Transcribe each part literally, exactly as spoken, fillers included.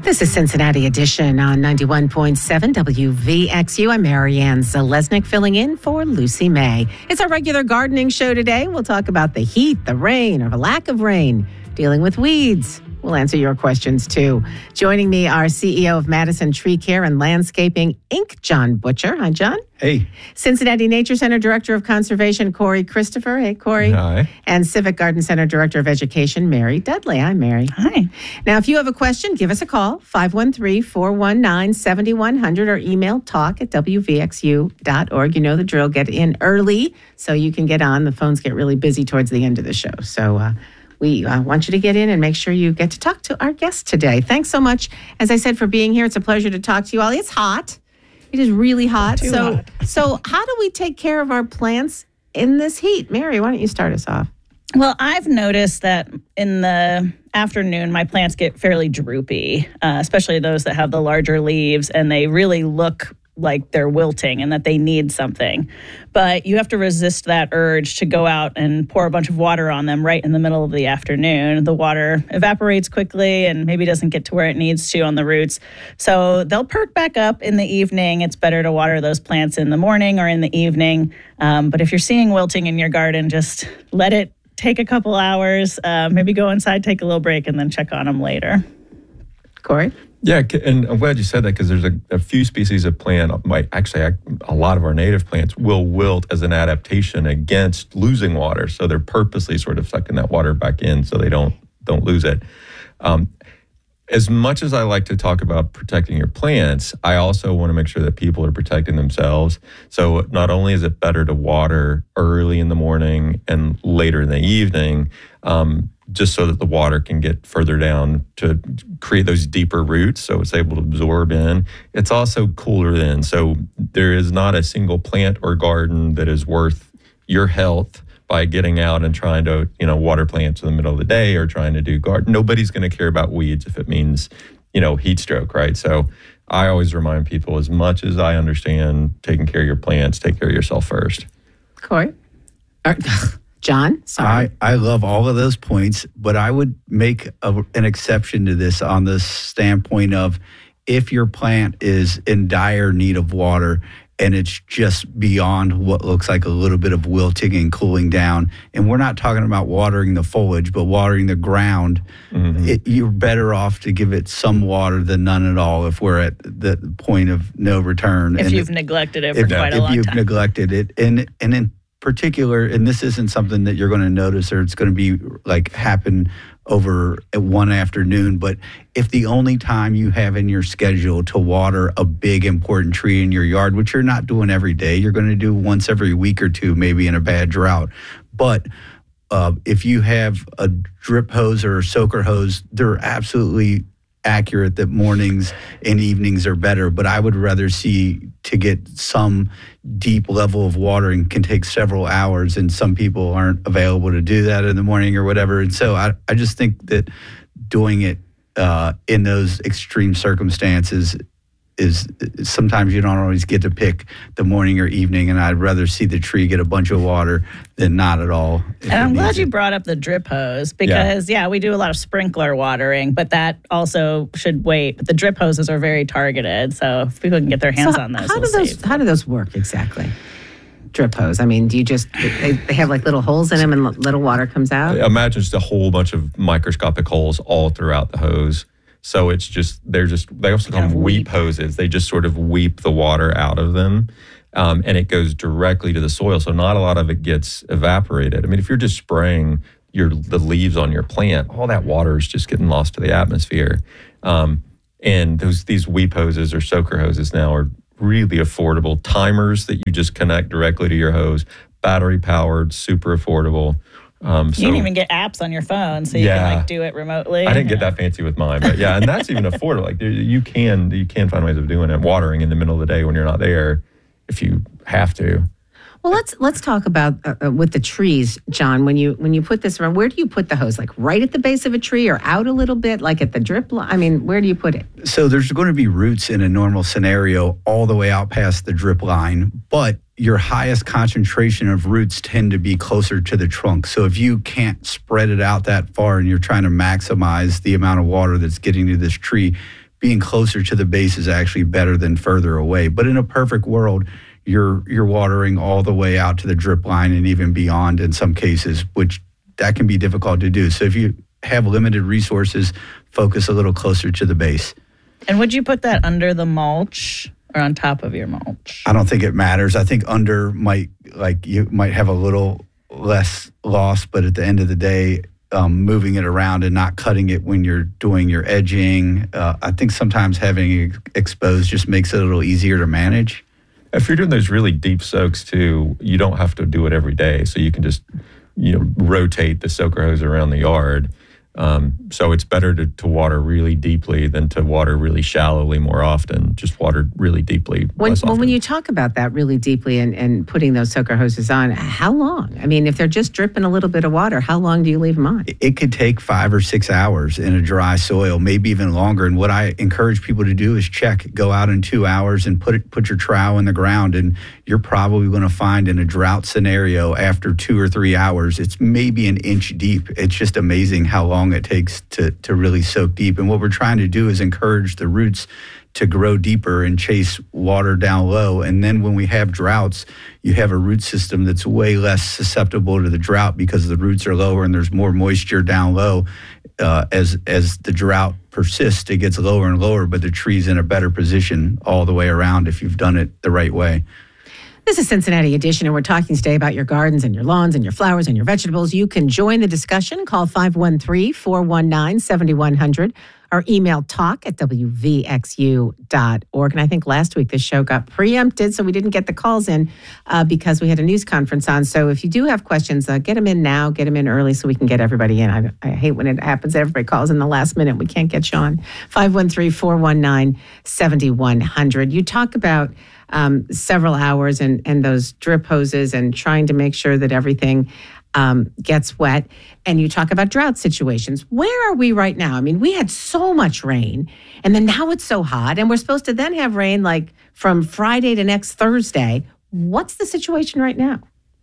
This is Cincinnati Edition on ninety-one point seven W V X U. I'm Marianne Zalesnik filling in for Lucy May. It's our regular gardening show today. We'll talk about the heat, the rain, or the lack of rain, dealing with weeds. We'll answer your questions, too. Joining me are C E O of Madison Tree Care and Landscaping, Incorporated, John Butcher. Hi, John. Hey. Cincinnati Nature Center Director of Conservation, Corey Christopher. Hey, Corey. Hi. And Civic Garden Center Director of Education, Mary Dudley. Hi, Mary. Hi. Now, if you have a question, give us a call, five one three, four one nine, seven one zero zero, or email talk at w v x u dot org. You know the drill. Get in early so you can get on. The phones get really busy towards the end of the show. So, uh, We uh, want you to get in and make sure you get to talk to our guest today. Thanks so much, as I said, for being here. It's a pleasure to talk to you all. It's hot. It is really hot. Too so, hot. so how do we take care of our plants in this heat? Mary, why don't you start us off? Well, I've noticed that in the afternoon, my plants get fairly droopy, uh, especially those that have the larger leaves, and they really look like they're wilting and that they need something. But you have to resist that urge to go out and pour a bunch of water on them right in the middle of the afternoon. The water evaporates quickly and maybe doesn't get to where it needs to on the roots. So they'll perk back up in the evening. It's better to water those plants in the morning or in the evening. Um, but if you're seeing wilting in your garden, just let it take a couple hours. Uh, maybe go inside, take a little break, and then check on them later. Corey? Yeah, and I'm glad you said that because there's a, a few species of plant, might actually a lot of our native plants will wilt as an adaptation against losing water. So they're purposely sort of sucking that water back in so they don't don't lose it. Um, as much as I like to talk about protecting your plants, I also want to make sure that people are protecting themselves. So not only is it better to water early in the morning and later in the evening, um, just so that the water can get further down to create those deeper roots so it's able to absorb in. It's also cooler then. So there is not a single plant or garden that is worth your health by getting out and trying to, you know, water plants in the middle of the day or trying to do garden. Nobody's going to care about weeds if it means, you know, heat stroke, right? So I always remind people, as much as I understand taking care of your plants, take care of yourself first. Corey? Or, John? Sorry. I, I love all of those points, but I would make a, an exception to this on the standpoint of if your plant is in dire need of water and it's just beyond what looks like a little bit of wilting and cooling down, and we're not talking about watering the foliage, but watering the ground, mm-hmm. it, you're better off to give it some water than none at all if we're at the point of no return. If and you've it, neglected it for if, quite a if long you've time. neglected it. And, and in particular, and this isn't something that you're going to notice or it's going to be like happen over one afternoon, but if the only time you have in your schedule to water a big important tree in your yard, which you're not doing every day, you're going to do once every week or two, maybe in a bad drought. But uh, if you have a drip hose or a soaker hose, they're absolutely accurate that mornings and evenings are better, but I would rather see to get some deep level of watering can take several hours, and some people aren't available to do that in the morning or whatever. And so I, I just think that doing it uh, in those extreme circumstances is sometimes you don't always get to pick the morning or evening, and I'd rather see the tree get a bunch of water than not at all. And I'm glad you brought up the drip hose because, yeah. yeah, we do a lot of sprinkler watering, but that also should wait. But the drip hoses are very targeted, so if people can get their hands so on those, how do those how do those work exactly? Drip hose. I mean, do you just they, they have like little holes in them and little water comes out? Imagine just a whole bunch of microscopic holes all throughout the hose. So it's just, they're just, they also call them weep hoses. They just sort of weep the water out of them. Um, and it goes directly to the soil. So not a lot of it gets evaporated. I mean, if you're just spraying your the leaves on your plant, all that water is just getting lost to the atmosphere. Um, and those these weep hoses or soaker hoses now are really affordable. Timers that you just connect directly to your hose, battery powered, super affordable. Um, so, you can even get apps on your phone, so you yeah, can like do it remotely. I didn't get that fancy with mine, but yeah, and that's even affordable. Like you can you can find ways of doing it. Watering in the middle of the day when you're not there, if you have to. Well, let's let's talk about uh, with the trees, John. When you when you put this around, where do you put the hose? Like right at the base of a tree, or out a little bit, like at the drip line? I mean, where do you put it? So there's going to be roots in a normal scenario all the way out past the drip line, but your highest concentration of roots tend to be closer to the trunk. So if you can't spread it out that far and you're trying to maximize the amount of water that's getting to this tree, being closer to the base is actually better than further away. But in a perfect world, you're you're watering all the way out to the drip line and even beyond in some cases, which that can be difficult to do. So if you have limited resources, focus a little closer to the base. And would you put that under the mulch or on top of your mulch? I don't think it matters. I think under might, like you might have a little less loss, but at the end of the day, um, moving it around and not cutting it when you're doing your edging, uh, I think sometimes having it exposed just makes it a little easier to manage. If you're doing those really deep soaks too, you don't have to do it every day. So you can just, you know, rotate the soaker hose around the yard. Um, so it's better to, to water really deeply than to water really shallowly more often. Just water really deeply When, less well, often. when you talk about that really deeply and, and putting those soaker hoses on, how long? I mean, if they're just dripping a little bit of water, how long do you leave them on? It could take five or six hours in a dry soil, maybe even longer. And what I encourage people to do is check, go out in two hours and put it, put your trowel in the ground. And you're probably going to find in a drought scenario after two or three hours, it's maybe an inch deep. It's just amazing how long it takes to, to really soak deep. And what we're trying to do is encourage the roots to grow deeper and chase water down low. And then when we have droughts, you have a root system that's way less susceptible to the drought because the roots are lower and there's more moisture down low. Uh, as as the drought persists, it gets lower and lower, but the tree's in a better position all the way around if you've done it the right way. This is Cincinnati Edition, and we're talking today about your gardens and your lawns and your flowers and your vegetables. You can join the discussion. Call five one three, four one nine, seven one zero zero or email talk at w v x u dot org. And I think last week this show got preempted, so we didn't get the calls in uh, because we had a news conference on. So if you do have questions, uh, get them in now, get them in early so we can get everybody in. I, I hate when it happens. Everybody calls in the last minute. We can't get you on. five one three, four one nine, seven one zero zero. You talk about Um, several hours and, and those drip hoses and trying to make sure that everything um, gets wet. And you talk about drought situations. Where are we right now? I mean, we had so much rain and then now it's so hot and we're supposed to then have rain like from Friday to next Thursday. What's the situation right now?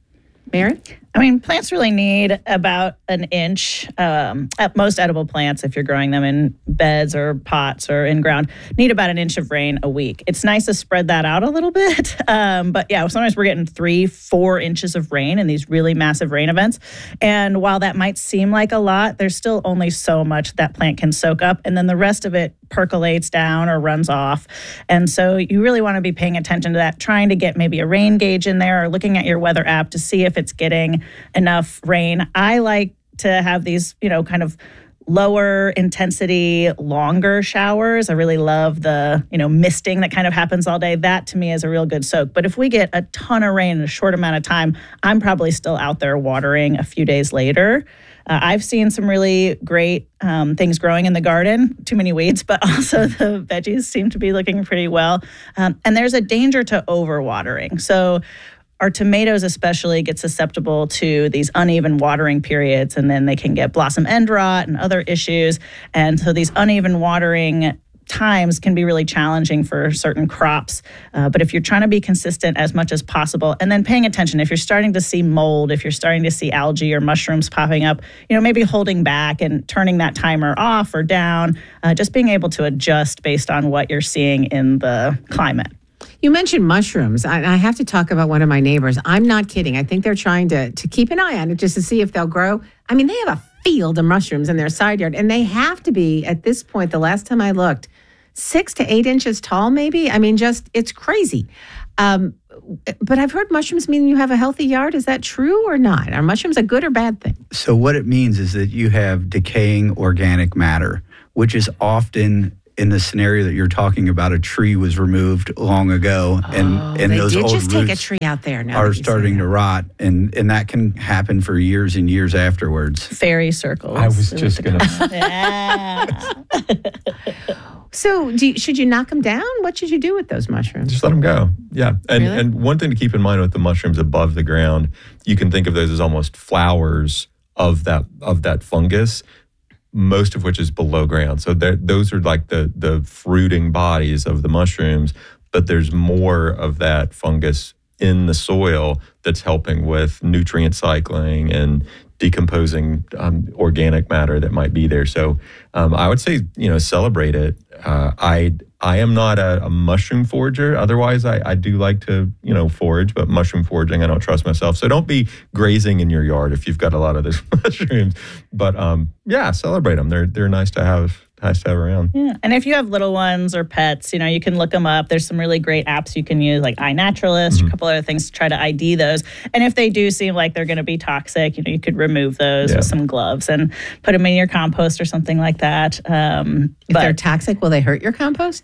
Mary? I mean, plants really need about an inch. Um, at most edible plants, if you're growing them in beds or pots or in ground, need about an inch of rain a week. It's nice to spread that out a little bit. Um, but yeah, sometimes we're getting three, four inches of rain in these really massive rain events. And while that might seem like a lot, there's still only so much that plant can soak up. And then the rest of it percolates down or runs off. And so you really want to be paying attention to that, trying to get maybe a rain gauge in there or looking at your weather app to see if it's getting enough rain. I like to have these, you know, kind of lower intensity, longer showers. I really love the, you know, misting that kind of happens all day. That to me is a real good soak. But if we get a ton of rain in a short amount of time, I'm probably still out there watering a few days later. Uh, I've seen some really great um, things growing in the garden, too many weeds, but also the veggies seem to be looking pretty well. Um, and there's a danger to overwatering. So our tomatoes especially get susceptible to these uneven watering periods, and then they can get blossom end rot and other issues. And so these uneven watering times can be really challenging for certain crops. Uh, but if you're trying to be consistent as much as possible, and then paying attention, if you're starting to see mold, if you're starting to see algae or mushrooms popping up, you know, maybe holding back and turning that timer off or down, uh, just being able to adjust based on what you're seeing in the climate. You mentioned mushrooms. I, I have to talk about one of my neighbors. I'm not kidding. I think they're trying to, to keep an eye on it just to see if they'll grow. I mean, they have a field of mushrooms in their side yard, and they have to be, at this point, the last time I looked, six to eight inches tall, maybe. I mean, just, it's crazy. Um, but I've heard mushrooms mean you have a healthy yard. Is that true or not? Are mushrooms a good or bad thing? So what it means is that you have decaying organic matter, which is often in the scenario that you're talking about, a tree was removed long ago, and oh, and they those did old just take a roots tree out there now are starting to rot, and and that can happen for years and years afterwards. Fairy circles. I was just going to. Yeah. So do you, should you knock them down? What should you do with those mushrooms? Just let them go. Yeah. And Really? and one thing to keep in mind with the mushrooms above the ground, you can think of those as almost flowers of that of that fungus, most of which is below ground. So those are like the the fruiting bodies of the mushrooms, but there's more of that fungus in the soil that's helping with nutrient cycling and decomposing um, organic matter that might be there. So um, I would say, you know, celebrate it. Uh, I I am not a, a mushroom forager. Otherwise, I, I do like to, you know, forage, but mushroom foraging, I don't trust myself. So don't be grazing in your yard if you've got a lot of those mushrooms. But um, yeah, celebrate them. They're they're nice to have. Nice to have around. Yeah. And if you have little ones or pets, you know, you can look them up. There's some really great apps you can use, like iNaturalist, mm-hmm. a couple other things to try to I D those. And if they do seem like they're going to be toxic, you know, you could remove those yeah. with some gloves and put them in your compost or something like that. Um, if but, they're toxic, will they hurt your compost?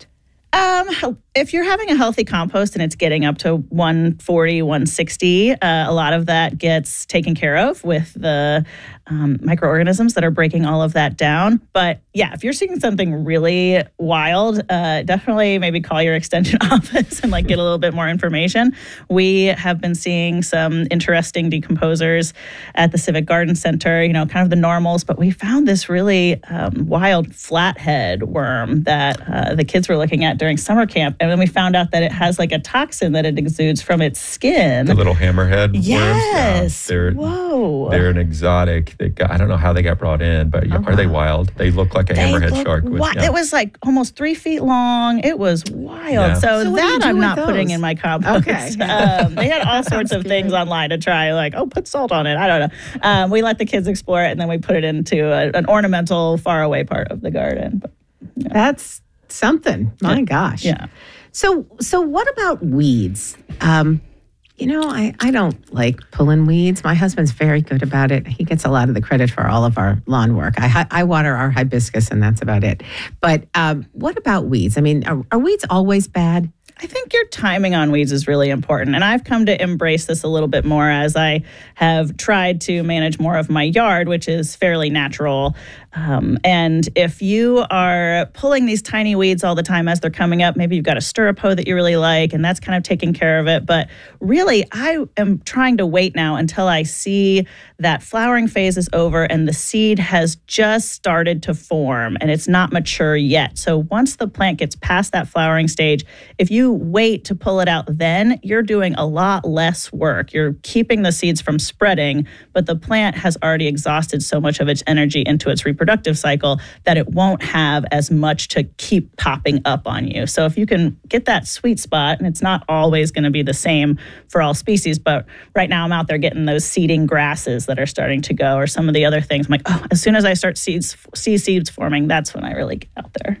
Um, if you're having a healthy compost and it's getting up to one forty, one sixty, uh, a lot of that gets taken care of with the um, microorganisms that are breaking all of that down. But yeah, if you're seeing something really wild, uh, definitely maybe call your extension office and like get a little bit more information. We have been seeing some interesting decomposers at the Civic Garden Center, you know, kind of the normals, but we found this really um, wild flathead worm that uh, the kids were looking at during summer camp. And then we found out that it has like a toxin that it exudes from its skin. The little hammerhead worms. Yes. Yeah, they're, Whoa. They're an exotic. They got, I don't know how they got brought in, but Oh, are they wow. wild? They look like a They hammerhead look shark. With, wi- yeah. It was like almost three feet long. It was wild. Yeah. So, So what do you that do I'm with not putting those? in my compost. Okay. um, they had all sorts of That's things good. online to try, like, oh, put salt on it. I don't know. Um, we let the kids explore it, and then we put it into a, an ornamental, far away part of the garden. But, That's something. My Yeah. gosh. yeah. So, so what about weeds? Um, you know, I, I don't like pulling weeds. My husband's very good about it. He gets a lot of the credit for all of our lawn work. I, hi- I water our hibiscus, and that's about it. But um, what about weeds? I mean, are, are weeds always bad? I think your timing on weeds is really important. And I've come to embrace this a little bit more as I have tried to manage more of my yard, which is fairly natural. Um, and if you are pulling these tiny weeds all the time as they're coming up, maybe you've got a stirrup hoe that you really like, and that's kind of taking care of it. But really, I am trying to wait now until I see that flowering phase is over and the seed has just started to form and it's not mature yet. So once the plant gets past that flowering stage, if you wait to pull it out then, you're doing a lot less work. You're keeping the seeds from spreading, but the plant has already exhausted so much of its energy into its reproductive cycle that it won't have as much to keep popping up on you. So if you can get that sweet spot, and it's not always going to be the same for all species, but right now I'm out there getting those seeding grasses that are starting to go, or some of the other things. I'm like, oh, as soon as I start seeds, see seeds forming, that's when I really get out there.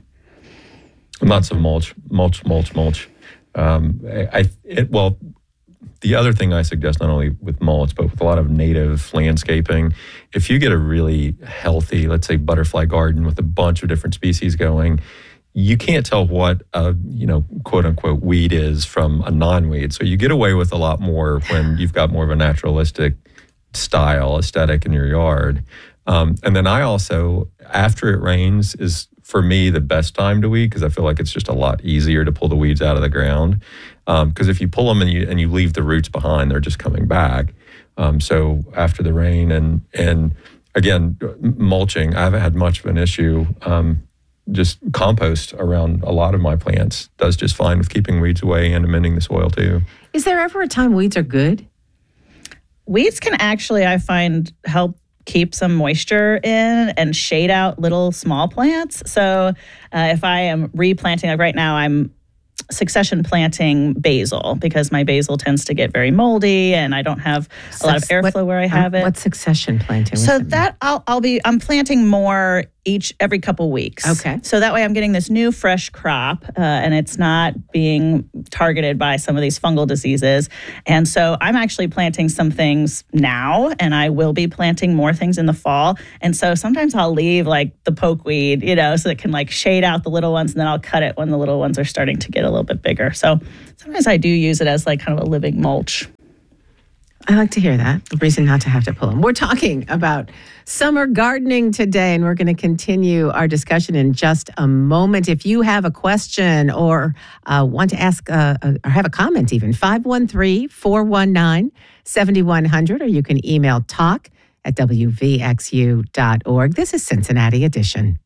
Lots of mulch, mulch, mulch, mulch. Um, I, I it, well, the other thing I suggest, not only with mulch, but with a lot of native landscaping, if you get a really healthy, let's say, butterfly garden with a bunch of different species going, you can't tell what a, you know, quote unquote weed is from a non-weed. So you get away with a lot more when you've got more of a naturalistic style aesthetic in your yard. Um, and then I also, after it rains, is for me the best time to weed, because I feel like it's just a lot easier to pull the weeds out of the ground. Because um, if you pull them and you and you leave the roots behind, they're just coming back. Um, so after the rain and and again mulching, I haven't had much of an issue. Um, just compost around a lot of my plants does just fine with keeping weeds away and amending the soil too. Is there ever a time weeds are good? Weeds can actually, I find, help keep some moisture in and shade out little small plants. So uh, if I am replanting, like right now I'm succession planting basil because my basil tends to get very moldy and I don't have a lot of Suc- what- airflow where I have um, it. What succession planting? What So does mean? that I'll I'll be I'm planting more each every couple weeks. Okay. So that way I'm getting this new fresh crop, uh, and it's not being targeted by some of these fungal diseases. And so I'm actually planting some things now, and I will be planting more things in the fall. And so sometimes I'll leave like the pokeweed, you know, so it can like shade out the little ones, and then I'll cut it when the little ones are starting to get a little bit bigger. So sometimes I do use it as like kind of a living mulch. I like to hear that. The reason not to have to pull them. We're talking about summer gardening today, and we're going to continue our discussion in just a moment. If you have a question or uh, want to ask uh, or have a comment even, five one three, four one nine, seven one zero zero, or you can email talk at w v x u dot org. This is Cincinnati Edition.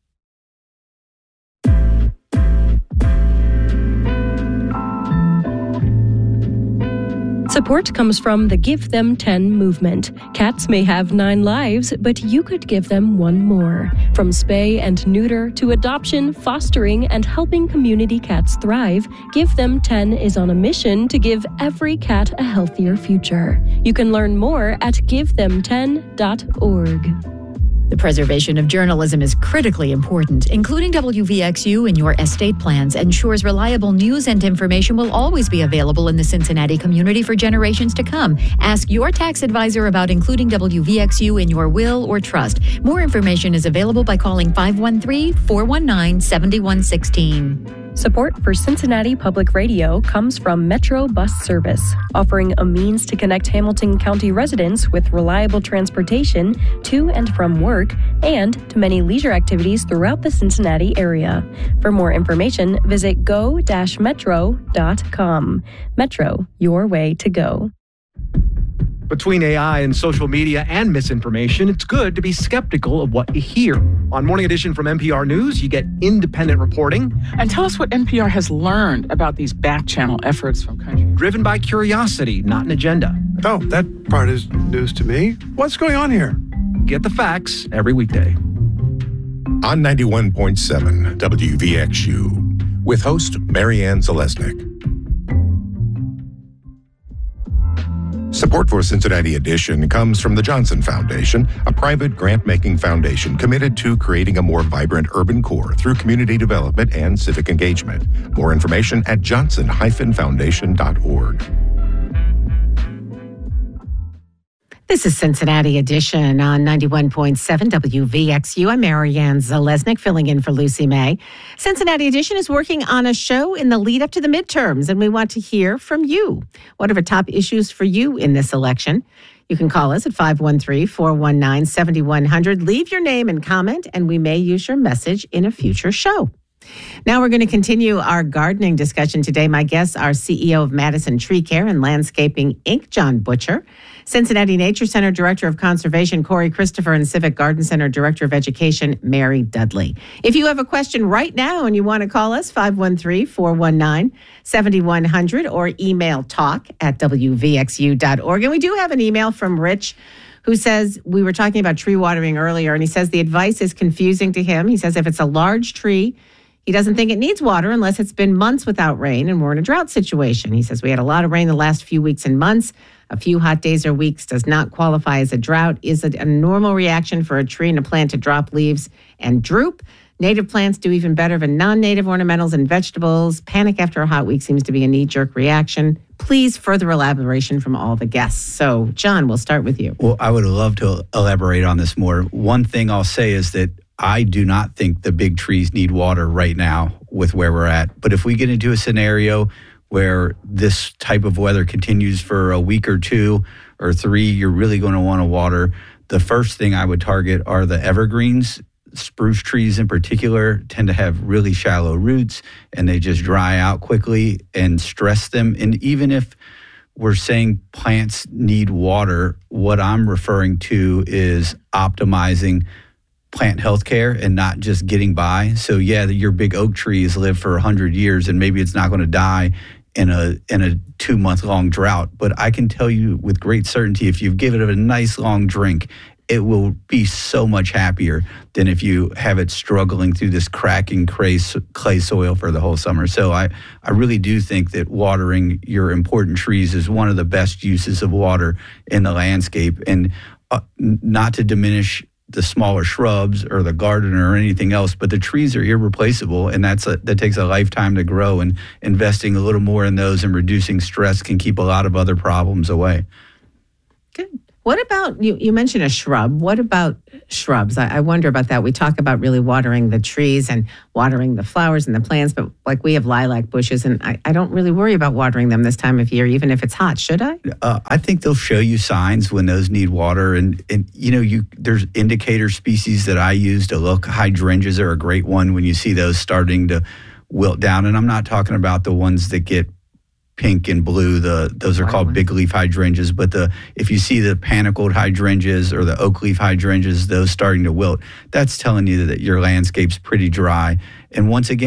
Support Support comes from the Give Them ten movement. Cats may have nine lives, but you could give them one more. From spay and neuter to adoption, fostering, and helping community cats thrive, Give Them ten is on a mission to give every cat a healthier future. You can learn more at give them ten dot org. The preservation of journalism is critically important. Including W V X U in your estate plans ensures reliable news and information will always be available in the Cincinnati community for generations to come. Ask your tax advisor about including W V X U in your will or trust. More information is available by calling five one three, four one nine, seven one one six. Support for Cincinnati Public Radio comes from Metro Bus Service, offering a means to connect Hamilton County residents with reliable transportation to and from work and to many leisure activities throughout the Cincinnati area. For more information, visit go dash metro dot com. Metro, your way to go. Between A I and social media and misinformation, it's good to be skeptical of what you hear. On Morning Edition from N P R News, you get independent reporting. And tell us what N P R has learned about these back-channel efforts from countries. Driven by curiosity, not an agenda. Oh, that part is news to me. What's going on here? Get the facts every weekday. On ninety-one point seven W V X U, with host Marianne Zalesnik. Support for Cincinnati Edition comes from the Johnson Foundation, a private grant-making foundation committed to creating a more vibrant urban core through community development and civic engagement. More information at johnson dash foundation dot org. This is Cincinnati Edition on ninety-one point seven W V X U. I'm Marianne Zalesnik, filling in for Lucy May. Cincinnati Edition is working on a show in the lead up to the midterms, and we want to hear from you. Whatever top issues for you in this election. You can call us at five one three, four one nine, seven one zero zero. Leave your name and comment, and we may use your message in a future show. Now we're going to continue our gardening discussion today. My guests are C E O of Madison Tree Care and Landscaping Incorporated, John Butcher, Cincinnati Nature Center Director of Conservation, Corey Christopher, and Civic Garden Center Director of Education, Mary Dudley. If you have a question right now and you want to call us, five one three, four one nine, seven one zero zero or email talk at w v x u dot org. And we do have an email from Rich who says, we were talking about tree watering earlier, and he says the advice is confusing to him. He says if it's a large tree, he doesn't think it needs water unless it's been months without rain and we're in a drought situation. He says we had a lot of rain the last few weeks and months. A few hot days or weeks does not qualify as a drought. Is it a normal reaction for a tree and a plant to drop leaves and droop? Native plants do even better than non-native ornamentals and vegetables. Panic after a hot week seems to be a knee-jerk reaction. Please, further elaboration from all the guests. So, John, we'll start with you. Well, I would love to elaborate on this more. One thing I'll say is that I do not think the big trees need water right now with where we're at. But if we get into a scenario where this type of weather continues for a week or two or three, you're really going to want to water. The first thing I would target are the evergreens. Spruce trees in particular tend to have really shallow roots and they just dry out quickly and stress them. And even if we're saying plants need water, what I'm referring to is optimizing plant health care and not just getting by. So yeah, your big oak trees live for one hundred years and maybe it's not going to die in a in a two month long drought. But I can tell you with great certainty, if you give it a nice long drink, it will be so much happier than if you have it struggling through this cracking clay, clay soil for the whole summer. So I, I really do think that watering your important trees is one of the best uses of water in the landscape. And uh, not to diminish the smaller shrubs or the garden or anything else, but the trees are irreplaceable, and that's a, that takes a lifetime to grow, and investing a little more in those and reducing stress can keep a lot of other problems away. Good. What about, you, you mentioned a shrub. What about shrubs? I, I wonder about that. We talk about really watering the trees and watering the flowers and the plants, but like we have lilac bushes, and I, I don't really worry about watering them this time of year, even if it's hot. Should I? Uh, I think they'll show you signs when those need water. And, and you know, you there's indicator species that I use to look. Hydrangeas are a great one when you see those starting to wilt down. And I'm not talking about the ones that get pink and blue, the those are called big leaf hydrangeas. But the if you see the panicled hydrangeas or the oak leaf hydrangeas, those starting to wilt, that's telling you that your landscape's pretty dry. And once again,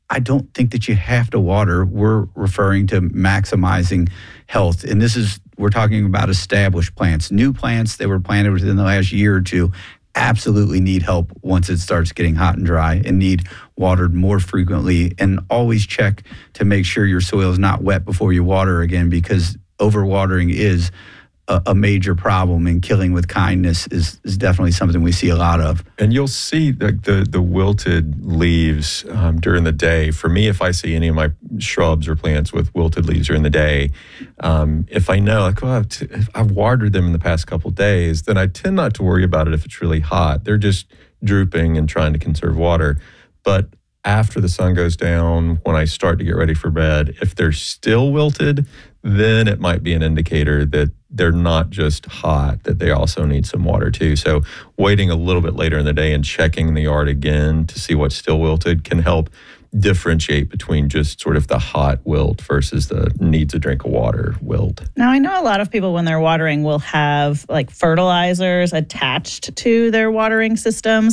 I don't think that you have to water. We're referring to maximizing health. And this is, we're talking about established plants. New plants that were planted within the last year or two absolutely need help once it starts getting hot and dry and need watered more frequently. And always check to make sure your soil is not wet before you water again, because overwatering is a, a major problem, and killing with kindness is, is definitely something we see a lot of. And you'll see the the, the wilted leaves um, during the day. For me, if I see any of my shrubs or plants with wilted leaves during the day, um, if I know, like, oh, I've, t- I've watered them in the past couple of days, then I tend not to worry about it if it's really hot. They're just drooping and trying to conserve water. But after the sun goes down, when I start to get ready for bed, if they're still wilted, then it might be an indicator that they're not just hot, that they also need some water too. So waiting a little bit later in the day and checking the yard again to see what's still wilted can help differentiate between just sort of the hot wilt versus the needs a drink of water wilt. Now, I know a lot of people when they're watering will have like fertilizers attached to their watering systems.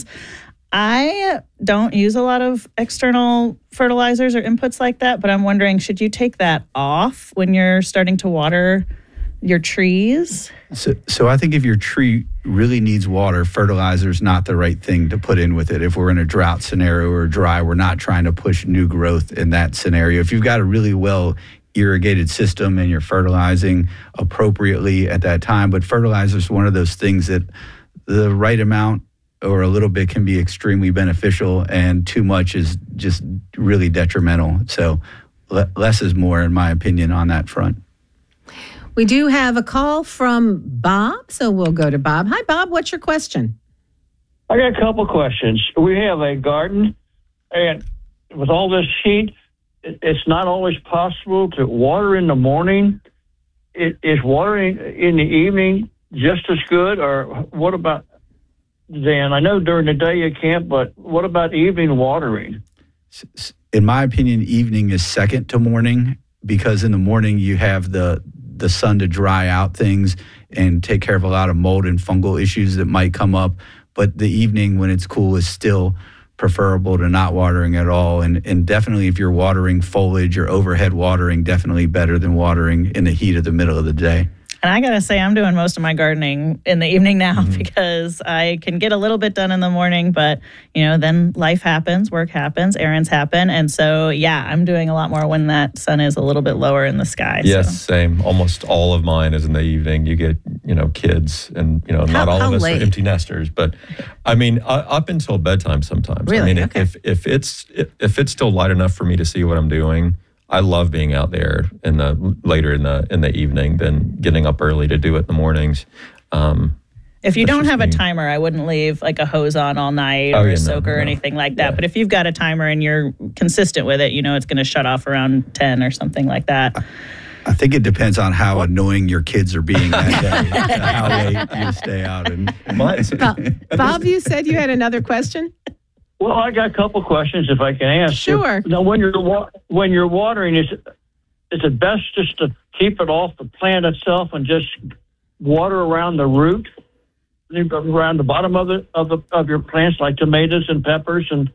I don't use a lot of external fertilizers or inputs like that, but I'm wondering, should you take that off when you're starting to water your trees? So, so I think if your tree really needs water, fertilizer is not the right thing to put in with it. If we're in a drought scenario or dry, we're not trying to push new growth in that scenario. If you've got a really well irrigated system and you're fertilizing appropriately at that time, but fertilizer is one of those things that the right amount or a little bit can be extremely beneficial, and too much is just really detrimental. So le- less is more, in my opinion, on that front. We do have a call from Bob, so we'll go to Bob. Hi, Bob. What's your question? I got a couple questions. We have a garden, and with all this heat, it's not always possible to water in the morning. Is watering in the evening just as good, or what about then? I know during the day you can't, but what about evening watering? In my opinion, evening is second to morning, because in the morning you have the the sun to dry out things and take care of a lot of mold and fungal issues that might come up. But the evening when it's cool is still preferable to not watering at all. And, and definitely if you're watering foliage or overhead watering, definitely better than watering in the heat of the middle of the day. And I got to say, I'm doing most of my gardening in the evening now mm-hmm. because I can get a little bit done in the morning, but, you know, then life happens, work happens, errands happen. And so, yeah, I'm doing a lot more when that sun is a little bit lower in the sky. Yes, so. Same. Almost all of mine is in the evening. You get, you know, kids and, you know, how, not all of us late? are empty nesters, but I mean, uh, up until bedtime sometimes. Really? I mean, okay. if, if it's if it's still light enough for me to see what I'm doing, I love being out there in the later in the in the evening than getting up early to do it in the mornings. Um, if you don't have me. a timer, I wouldn't leave like a hose on all night oh, or yeah, a soaker no, or no. anything like that. Yeah. But if you've got a timer and you're consistent with it, you know it's going to shut off around ten or something like that. I think it depends on how annoying your kids are being that day, how late you stay out. And, and Bob, Bob, you said you had another question? Well, I got a couple questions if I can ask. Sure. Now, when you're wa- when you're watering, is is it best just to keep it off the plant itself and just water around the root, around the bottom of the of the of your plants, like tomatoes and peppers and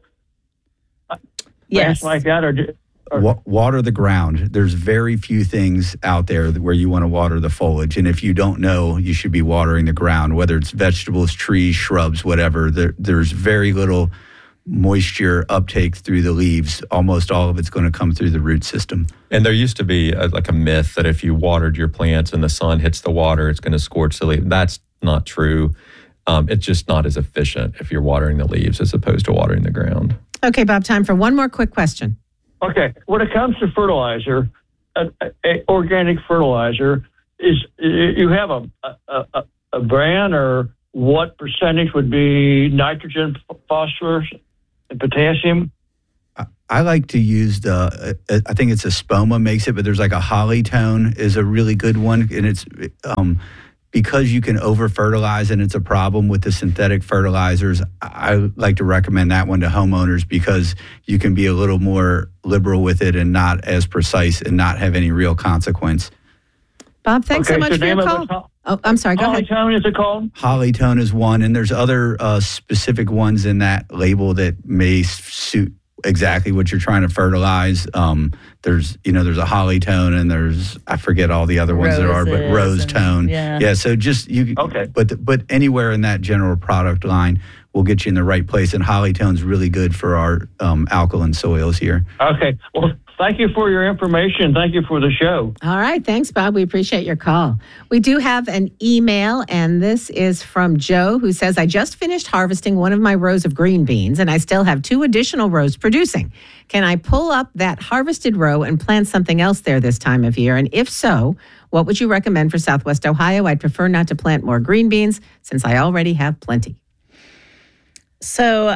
yes. plants like that, or, or Wa- water the ground. There's very few things out there where you want to water the foliage, and if you don't know, you should be watering the ground, whether it's vegetables, trees, shrubs, whatever. There, there's very little moisture uptake through the leaves. Almost all of it's going to come through the root system. And there used to be a, like a myth that if you watered your plants and the sun hits the water, it's going to scorch the leaf. That's not true. Um, it's just not as efficient if you're watering the leaves as opposed to watering the ground. Okay, Bob, time for one more quick question. Okay, when it comes to fertilizer, a, a, organic fertilizer, is you have a, a, a, a brand, or what percentage would be nitrogen, phosphorus, and potassium? I like to use the, I think it's a Spoma makes it, but there's like a Hollytone is a really good one. And it's um, because you can over fertilize and it's a problem with the synthetic fertilizers. I like to recommend that one to homeowners because you can be a little more liberal with it and not as precise and not have any real consequence. Bob, thanks Okay, so much so for your name of call. it's Ho- Oh, I'm sorry. Go ahead. Hollytone is it called? Hollytone is one, and there's other uh, specific ones in that label that may suit exactly what you're trying to fertilize. Um, there's, you know, there's a holly tone and there's, I forget all the other ones there are, but rose tone. Yeah. yeah. So just you. Okay. But but anywhere in that general product line will get you in the right place. And holly tone's really good for our um, alkaline soils here. Okay. Well, thank you for your information. Thank you for the show. All right. Thanks, Bob. We appreciate your call. We do have an email, and this is from Joe, who says, I just finished harvesting one of my rows of green beans, and I still have two additional rows producing. Can I pull up that harvested row and plant something else there this time of year? And if so, what would you recommend for Southwest Ohio? I'd prefer not to plant more green beans since I already have plenty. So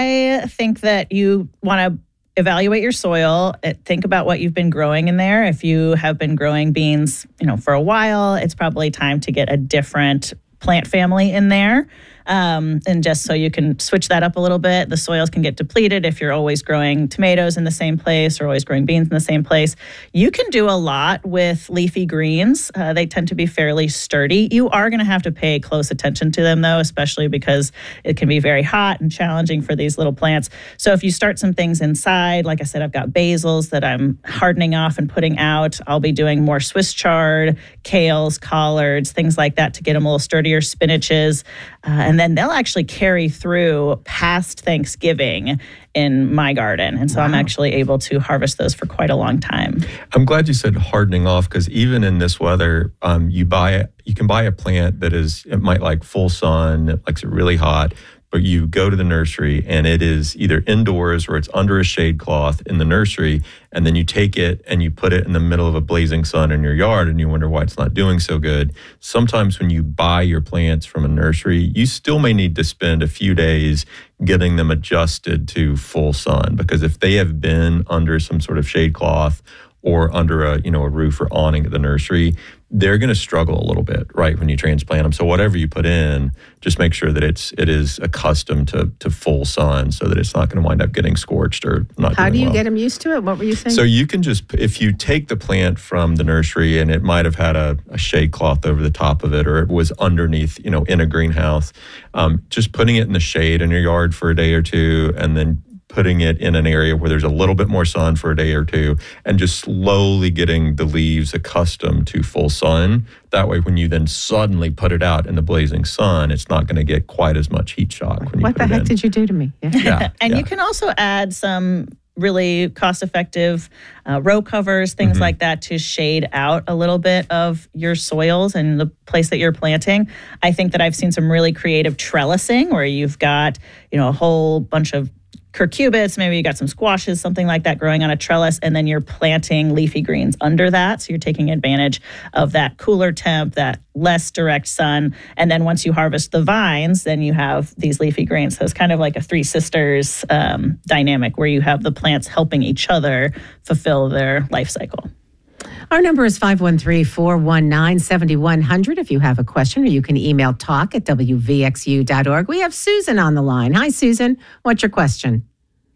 I think that you want to evaluate your soil. Think about what you've been growing in there. If you have been growing beans, you know, for a while, it's probably time to get a different plant family in there. Um, and just so you can switch that up a little bit, the soils can get depleted if you're always growing tomatoes in the same place or always growing beans in the same place. You can do a lot with leafy greens. Uh, they tend to be fairly sturdy. You are going to have to pay close attention to them, though, especially because it can be very hot and challenging for these little plants. So if you start some things inside, like I said, I've got basils that I'm hardening off and putting out. I'll be doing more Swiss chard, kales, collards, things like that to get them a little sturdier, spinaches. Uh, and then they'll actually carry through past Thanksgiving in my garden. And so wow. I'm actually able to harvest those for quite a long time. I'm glad you said hardening off, because even in this weather, um, you buy you can buy a plant that is, it might like full sun, it likes it really hot, but you go to the nursery and it is either indoors or it's under a shade cloth in the nursery, and then you take it and you put it in the middle of a blazing sun in your yard and you wonder why it's not doing so good. Sometimes when you buy your plants from a nursery, you still may need to spend a few days getting them adjusted to full sun, because if they have been under some sort of shade cloth or under a, you know, a roof or awning at the nursery, they're going to struggle a little bit, right, when you transplant them. So whatever you put in, just make sure that it's it is accustomed to to full sun, so that it's not going to wind up getting scorched or not. How do you well. get them used to it? What were you saying? So you can just, if you take the plant from the nursery and it might have had a, a shade cloth over the top of it, or it was underneath, you know, in a greenhouse, um, just putting it in the shade in your yard for a day or two, and then putting it in an area where there's a little bit more sun for a day or two, and just slowly getting the leaves accustomed to full sun. That way, when you then suddenly put it out in the blazing sun, it's not going to get quite as much heat shock. When you what put the it heck in. did you do to me? Yeah. Yeah, and yeah. you can also add some really cost-effective uh, row covers, things mm-hmm. like that, to shade out a little bit of your soils and the place that you're planting. I think that I've seen some really creative trellising where you've got, you know, a whole bunch of cucurbits, maybe you got some squashes, something like that growing on a trellis, and then you're planting leafy greens under that. So you're taking advantage of that cooler temp, that less direct sun. And then once you harvest the vines, then you have these leafy greens. So it's kind of like a Three Sisters um, dynamic where you have the plants helping each other fulfill their life cycle. Our number is five one three, four one nine, seven one zero zero if you have a question, or you can email talk at W V X U dot org. We have Susan on the line. Hi, Susan. What's your question?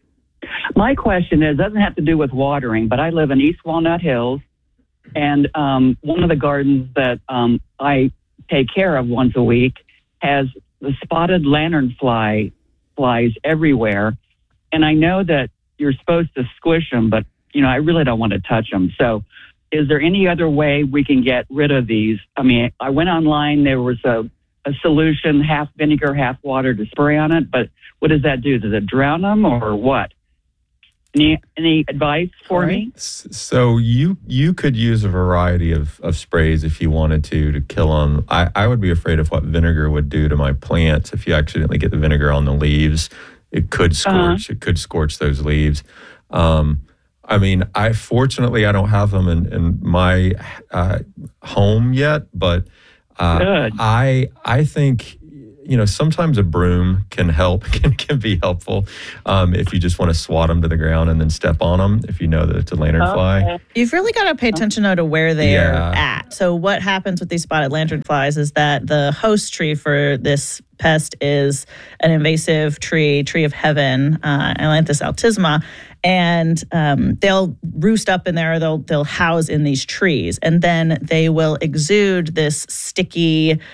My question is, doesn't have to do with watering, but I live in East Walnut Hills, and um, one of the gardens that um, I take care of once a week has the spotted lanternfly flies everywhere, and I know that you're supposed to squish them, but you know I really don't want to touch them. So is there any other way we can get rid of these? I mean, I went online, there was a, a solution, half vinegar, half water to spray on it, but what does that do? Does it drown them or what? Any, any advice for me? So you you could use a variety of, of sprays if you wanted to to kill them. I, I would be afraid of what vinegar would do to my plants. If you accidentally get the vinegar on the leaves, it could scorch. Uh-huh. It could scorch those leaves. Um, I mean, I fortunately I don't have them in, in my uh, home yet, but uh, Good. I I think. You know, sometimes a broom can help, can, can be helpful um, if you just want to swat them to the ground and then step on them, if you know that it's a lanternfly. Okay. You've really got to pay attention though to where they're Yeah. at. So what happens with these spotted lanternflies is that the host tree for this pest is an invasive tree, tree of heaven, uh, Ailanthus altisma, and um, they'll roost up in there. They'll they'll house in these trees, and then they will exude this sticky,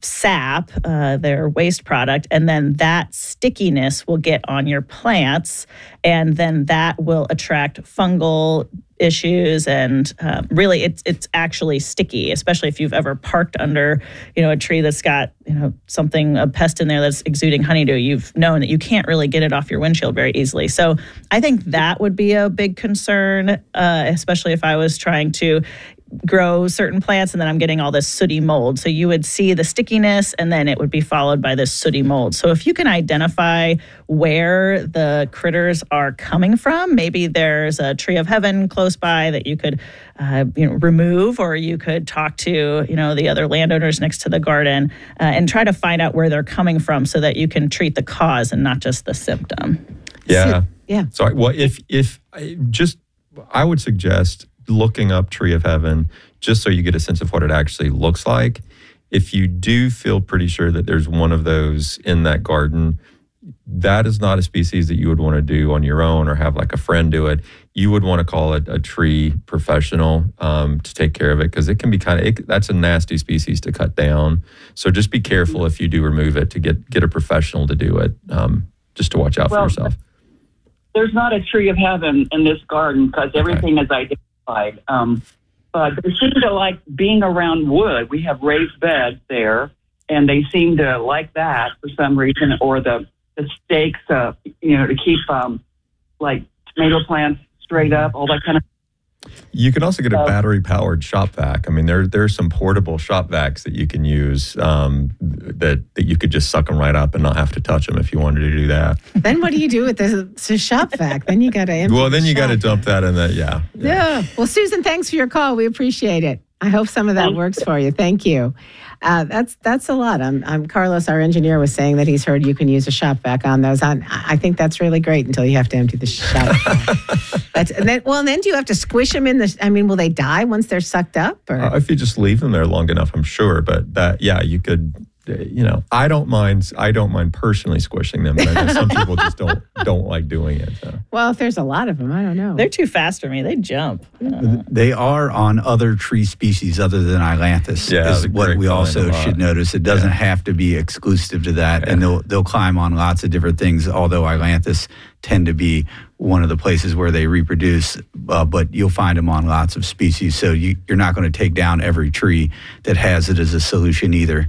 sap, uh, their waste product, and then that stickiness will get on your plants, and then that will attract fungal issues, and uh, really it's it's actually sticky, especially if you've ever parked under, you know, a tree that's got, you know, something, a pest in there that's exuding honeydew. You've known that you can't really get it off your windshield very easily. So I think that would be a big concern, uh, especially if I was trying to grow certain plants and then I'm getting all this sooty mold. So you would see the stickiness and then it would be followed by this sooty mold. So if you can identify where the critters are coming from, maybe there's a tree of heaven close by that you could uh, you know, remove, or you could talk to, you know, the other landowners next to the garden uh, and try to find out where they're coming from so that you can treat the cause and not just the symptom. Yeah. Yeah. So, I- well, if, if I just, I would suggest looking up Tree of Heaven just so you get a sense of what it actually looks like. If you do feel pretty sure that there's one of those in that garden, that is not a species that you would want to do on your own or have like a friend do it. You would want to call it a tree professional um, to take care of it, because it can be kind of, it, that's a nasty species to cut down. So just be careful if you do remove it to get, get a professional to do it, um, just to watch out well, for yourself. There's not a Tree of Heaven in this garden because everything okay. is identified. Um, but they seem to like being around wood. We have raised beds there, and they seem to like that for some reason, or the, the stakes, uh, you know, to keep um, like tomato plants straight up, all that kind of. You can also get a battery-powered shop vac. I mean, there there's some portable shop vacs that you can use um, that that you could just suck them right up and not have to touch them if you wanted to do that. Then what do you do with the, the shop vac? Then you got to empty. Well, then the you got to shop dump that in that. Yeah, yeah. Yeah. Well, Susan, thanks for your call. We appreciate it. I hope some of that works for you. Thank you. Uh, that's that's a lot. I'm, I'm Carlos, our engineer, was saying that he's heard you can use a shop vac on those. On, I think that's really great until you have to empty the shop vac. That's, and then, well, and then do you have to squish them in the? I mean, will they die once they're sucked up? Or? Uh, if you just leave them there long enough, I'm sure. But that, yeah, you could. You know, I don't mind. I don't mind personally squishing them, but I know some people just don't don't like doing it. So. Well, if there's a lot of them, I don't know. They're too fast for me. They jump. They are on other tree species other than Ailanthus. Yeah, is what we also should notice. It doesn't yeah. have to be exclusive to that, yeah. and they'll they'll climb on lots of different things. Although Ailanthus tend to be one of the places where they reproduce, uh, but you'll find them on lots of species. So you, you're not going to take down every tree that has it as a solution either.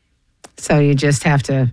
So you just have to.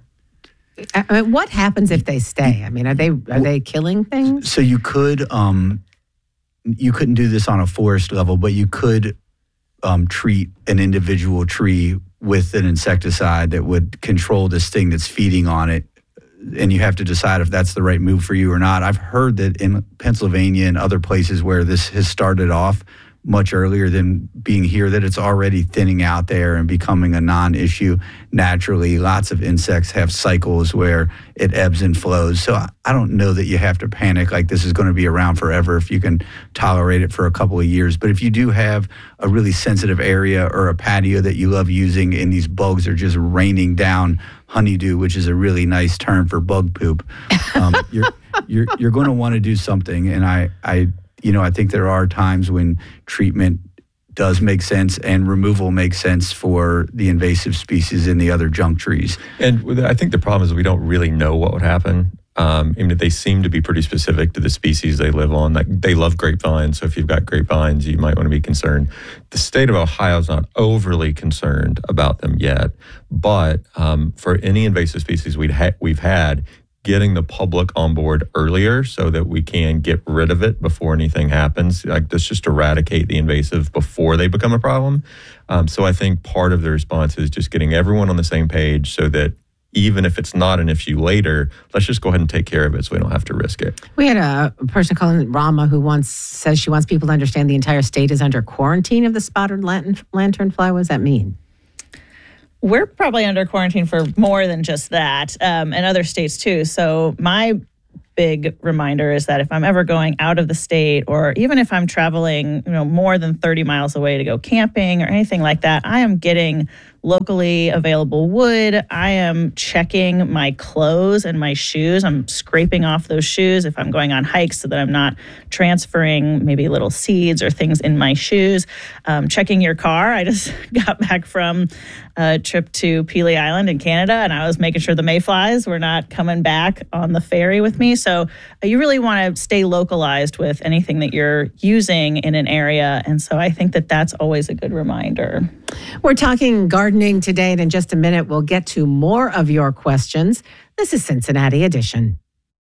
I mean, what happens if they stay? I mean, are they are they killing things? So you could, um, you couldn't do this on a forest level, but you could um, treat an individual tree with an insecticide that would control this thing that's feeding on it. And you have to decide if that's the right move for you or not. I've heard that in Pennsylvania and other places where this has started off much earlier than being here, that it's already thinning out there and becoming a non-issue naturally. Lots of insects have cycles where it ebbs and flows. So I don't know that you have to panic like this is going to be around forever if you can tolerate it for a couple of years. But if you do have a really sensitive area or a patio that you love using and these bugs are just raining down honeydew, which is a really nice term for bug poop, um, you're, you're, you're going to want to do something. And I, I, You know, I think there are times when treatment does make sense and removal makes sense for the invasive species in the other junk trees. And I think the problem is we don't really know what would happen. Um, I mean, they seem to be pretty specific to the species they live on. Like, they love grapevines, so if you've got grapevines, you might want to be concerned. The state of Ohio is not overly concerned about them yet, but um, for any invasive species we'd ha- we've had, getting the public on board earlier so that we can get rid of it before anything happens. Like, let's just eradicate the invasive before they become a problem. Um, so I think part of the response is just getting everyone on the same page so that even if it's not an issue later, let's just go ahead and take care of it so we don't have to risk it. We had a person calling Rama who once says she wants people to understand the entire state is under quarantine of the spotted lantern, lanternfly. What does that mean? We're probably under quarantine for more than just that, um, and other states too. So my big reminder is that if I'm ever going out of the state, or even if I'm traveling, you know, more than thirty miles away to go camping or anything like that, I am getting locally available wood. I am checking my clothes and my shoes. I'm scraping off those shoes if I'm going on hikes so that I'm not transferring maybe little seeds or things in my shoes. Um, checking your car. I just got back from a trip to Pelee Island in Canada, and I was making sure the mayflies were not coming back on the ferry with me. So uh, you really want to stay localized with anything that you're using in an area. And so I think that that's always a good reminder. We're talking gardening today, and in just a minute, we'll get to more of your questions. This is Cincinnati Edition.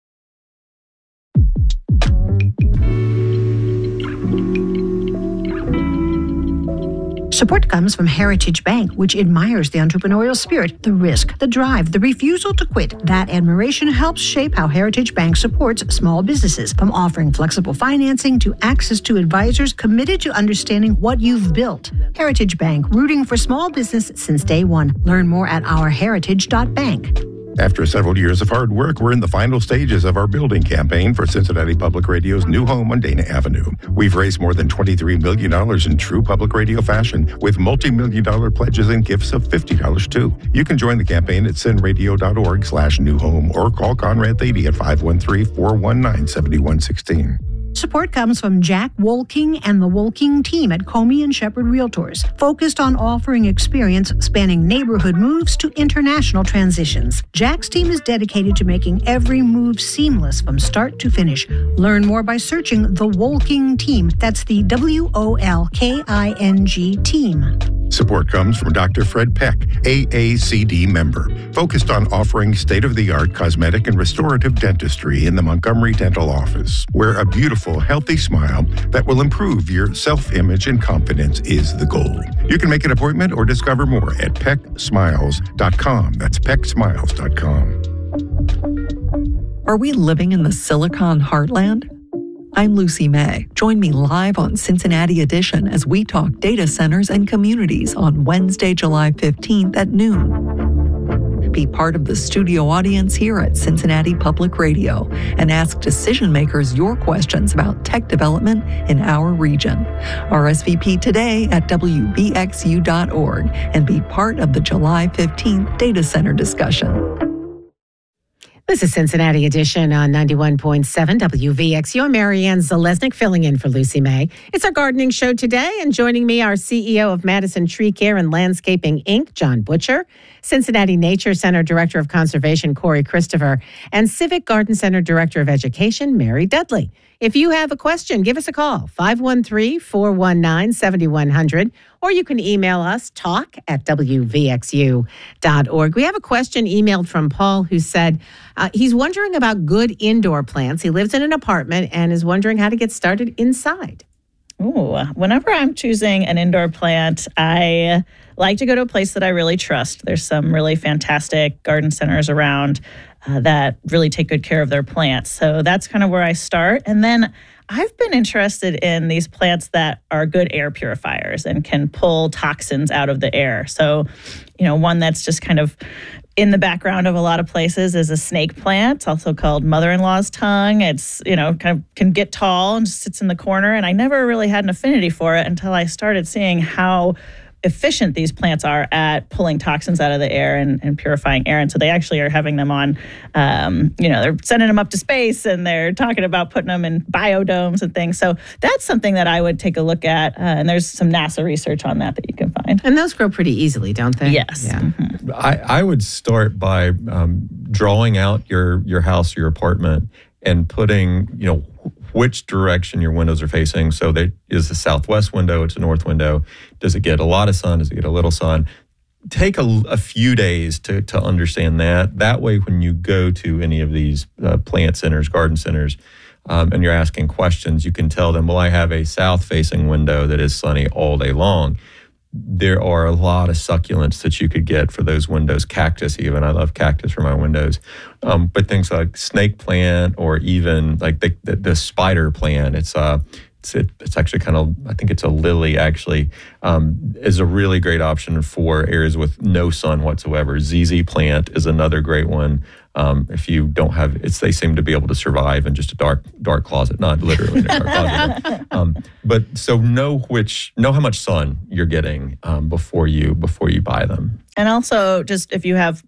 Support comes from Heritage Bank, which admires the entrepreneurial spirit, the risk, the drive, the refusal to quit. That admiration helps shape how Heritage Bank supports small businesses, from offering flexible financing to access to advisors committed to understanding what you've built. Heritage Bank, rooting for small business since day one. Learn more at our heritage dot bank. After several years of hard work, we're in the final stages of our building campaign for Cincinnati Public Radio's new home on Dana Avenue. We've raised more than twenty-three million dollars in true public radio fashion, with multi-million dollar pledges and gifts of fifty dollars too. You can join the campaign at cinradio dot org slash new home or call Conrad Thady at five one three, four one nine, seven one one six. Support comes from Jack Wolking and the Wolking team at Comey and Shepherd Realtors, focused on offering experience spanning neighborhood moves to international transitions. Jack's team is dedicated to making every move seamless from start to finish. Learn more by searching the Wolking team. That's the W O L K I N G team. Support comes from Doctor Fred Peck, A A C D member, focused on offering state-of-the-art cosmetic and restorative dentistry in the Montgomery Dental Office, where a beautiful, healthy smile that will improve your self-image and confidence is the goal. You can make an appointment or discover more at peck smiles dot com. That's peck smiles dot com. Are we living in the Silicon Heartland? I'm Lucy May. Join me live on Cincinnati Edition as we talk data centers and communities on Wednesday, July fifteenth at noon. Be part of the studio audience here at Cincinnati Public Radio and ask decision makers your questions about tech development in our region. R S V P today at W V X U dot org and be part of the July fifteenth data center discussion. This is Cincinnati Edition on ninety-one point seven W V X U. I'm Marianne Zalesnik filling in for Lucy May. It's our gardening show today, and joining me, our C E O of Madison Tree Care and Landscaping, Incorporated, John Butcher, Cincinnati Nature Center Director of Conservation, Corey Christopher, and Civic Garden Center Director of Education, Mary Dudley. If you have a question, give us a call, five one three, four one nine, seven one zero zero, or you can email us, talk at W V X U dot org. We have a question emailed from Paul who said uh, he's wondering about good indoor plants. He lives in an apartment and is wondering how to get started inside. Ooh, whenever I'm choosing an indoor plant, I like to go to a place that I really trust. There's some really fantastic garden centers around uh, that really take good care of their plants. So that's kind of where I start. And then I've been interested in these plants that are good air purifiers and can pull toxins out of the air. So, you know, one that's just kind of in the background of a lot of places is a snake plant. It's also called mother-in-law's tongue. It's, you know, kind of can get tall and just sits in the corner. And I never really had an affinity for it until I started seeing how efficient these plants are at pulling toxins out of the air and, and purifying air. And so they actually are having them on, um, you know, they're sending them up to space and they're talking about putting them in biodomes and things. So that's something that I would take a look at. Uh, and there's some NASA research on that that you can find. And those grow pretty easily, don't they? Yes. Yeah. Mm-hmm. I, I would start by um, drawing out your, your house, your apartment, and putting, you know, which direction your windows are facing. So they, is the southwest window, it's a north window. Does it get a lot of sun? Does it get a little sun? Take a, a few days to, to understand that. That way, when you go to any of these uh, plant centers, garden centers, um, and you're asking questions, you can tell them, well, I have a south-facing window that is sunny all day long. There are a lot of succulents that you could get for those windows, cactus even. I love cactus for my windows. Um, but things like snake plant or even like the, the, the spider plant, it's uh, it's, it, it's actually kind of, I think it's a lily actually, um, is a really great option for areas with no sun whatsoever. Z Z plant is another great one. Um, if you don't have, it's they seem to be able to survive in just a dark dark closet, not literally in a dark closet. But, um, but so know which, know how much sun you're getting um, before you before you buy them. And also, just if you have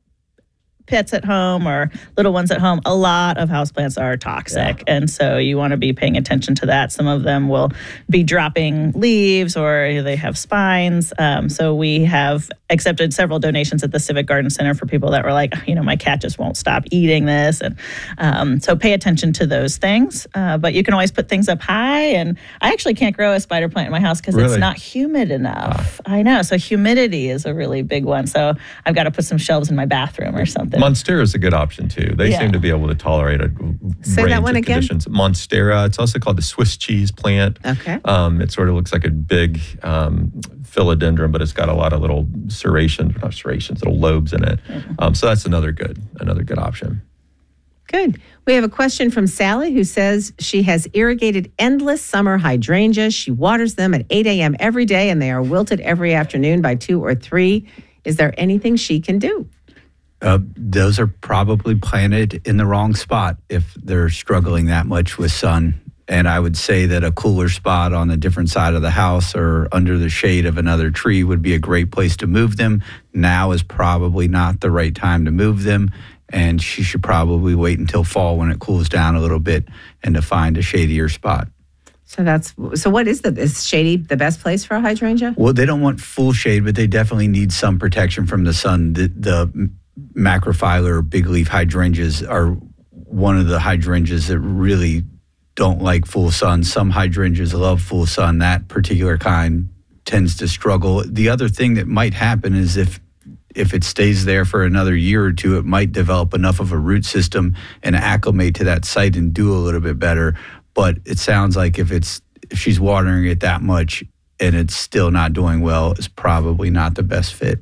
pets at home or little ones at home, a lot of houseplants are toxic. Yeah. And so you want to be paying attention to that. Some of them will be dropping leaves or they have spines. Um, so we have accepted several donations at the Civic Garden Center for people that were like, you know, my cat just won't stop eating this. And um, so pay attention to those things. Uh, but you can always put things up high. And I actually can't grow a spider plant in my house because really? It's not humid enough. Ah. I know. So humidity is a really big one. So I've got to put some shelves in my bathroom or something. Monstera is a good option too. They Yeah. seem to be able to tolerate a Say range that one of again? conditions. Monstera. It's also called the Swiss cheese plant. Okay. Um, it sort of looks like a big um, philodendron, but it's got a lot of little serrations, not serrations, little lobes in it. Um, so that's another good, another good option. Good. We have a question from Sally who says she has irrigated endless summer hydrangeas. She waters them at eight a.m. every day and they are wilted every afternoon by two or three. Is there anything she can do? Uh, those are probably planted in the wrong spot if they're struggling that much with sun. And I would say that a cooler spot on a different side of the house or under the shade of another tree would be a great place to move them. Now is probably not the right time to move them. And she should probably wait until fall when it cools down a little bit and to find a shadier spot. So that's so. What is the is shady the best place for a hydrangea? Well, they don't want full shade, but they definitely need some protection from the sun. The, the macrophylla or big leaf hydrangeas are one of the hydrangeas that really don't like full sun. Some hydrangeas love full sun. That particular kind tends to struggle. The other thing that might happen is if if it stays there for another year or two, it might develop enough of a root system and acclimate to that site and do a little bit better. But it sounds like if it's if she's watering it that much and it's still not doing well, it's probably not the best fit.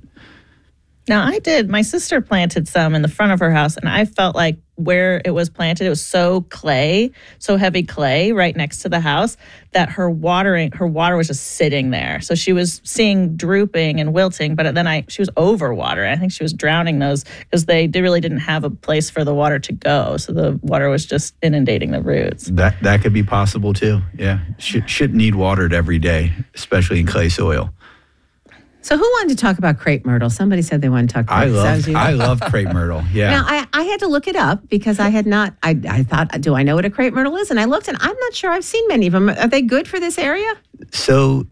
Now, I did. My sister planted some in the front of her house, and I felt like where it was planted, it was so clay, so heavy clay right next to the house that her watering, her water was just sitting there. So she was seeing drooping and wilting, but then I she was over watering. I think she was drowning those because they, they really didn't have a place for the water to go. So the water was just inundating the roots. That that could be possible too. Yeah, should should need watered every day, especially in clay soil. So who wanted to talk about crepe myrtle? Somebody said they wanted to talk about I it. love So you- I love crepe myrtle. Yeah. Now, I, I had to look it up because I had not, I, I thought, do I know what a crepe myrtle is? And I looked and I'm not sure I've seen many of them. Are they good for this area? So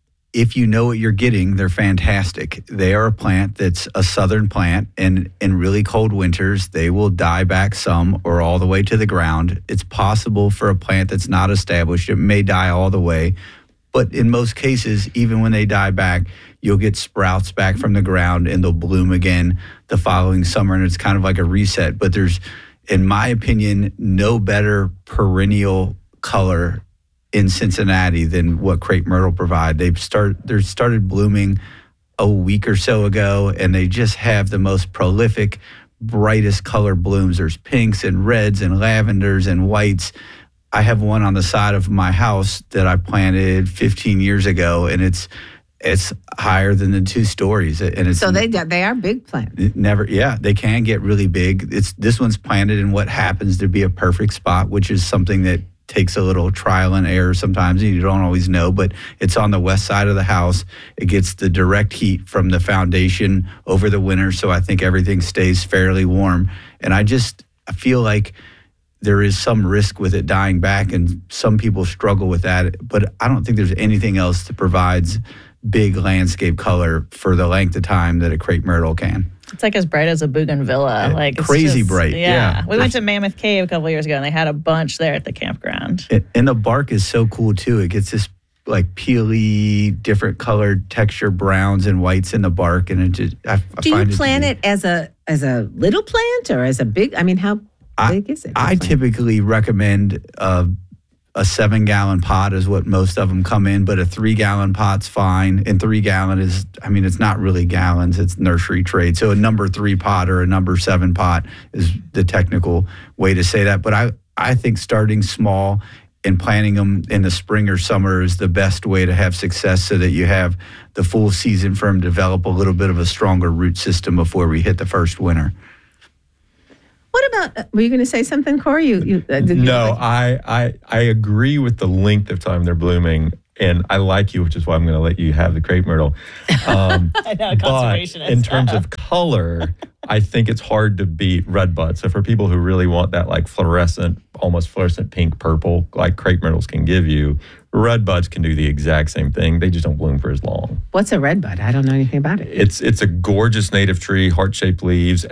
if you know what you're getting, they're fantastic. They are a plant that's a southern plant, and in really cold winters, they will die back some or all the way to the ground. It's possible for a plant that's not established, it may die all the way. But in most cases, even when they die back, you'll get sprouts back from the ground and they'll bloom again the following summer. And it's kind of like a reset. But there's, in my opinion, no better perennial color in Cincinnati than what crepe myrtle provide. They've start, they're started blooming a week or so ago, and they just have the most prolific, brightest color blooms. There's pinks and reds and lavenders and whites. I have one on the side of my house that I planted fifteen years ago, and it's it's higher than the two stories. And it's So they they are big plants. it never, yeah, they can get really big. It's this one's planted in what happens to be a perfect spot, which is something that takes a little trial and error sometimes, and you don't always know. But it's on the west side of the house. It gets the direct heat from the foundation over the winter, so I think everything stays fairly warm. And I just I feel like there is some risk with it dying back, and some people struggle with that. But I don't think there's anything else that provides big landscape color for the length of time that a crepe myrtle can. It's like as bright as a bougainvillea. Like it's crazy just- bright, yeah. We went to Mammoth Cave a couple years ago, and they had a bunch there at the campground. And, and the bark is so cool too. It gets this like peely, different colored texture browns and whites in the bark, and it just I, I Do find you it plant to be- it as a as a little plant or as a big? I mean, how big is it? I typically recommend uh, a seven gallon pot is what most of them come in, but a three gallon pot's fine. And three gallon is, I mean, it's not really gallons, it's nursery trade. So a number three pot or a number seven pot is the technical way to say that. But I, I think starting small and planting them in the spring or summer is the best way to have success so that you have the full season for them to develop a little bit of a stronger root system before we hit the first winter. What about, uh, were you going to say something, Corey? You, you, uh, did no, you like- I, I I agree with the length of time they're blooming. And I like you, which is why I'm going to let you have the crepe myrtle. Um, I know, but conservationist. in terms of color, I think it's hard to beat red bud. So for people who really want that like fluorescent, almost fluorescent pink purple, like crepe myrtles can give you, red buds can do the exact same thing. They just don't bloom for as long. What's a red bud? I don't know anything about it. It's it's a gorgeous native tree, heart-shaped leaves.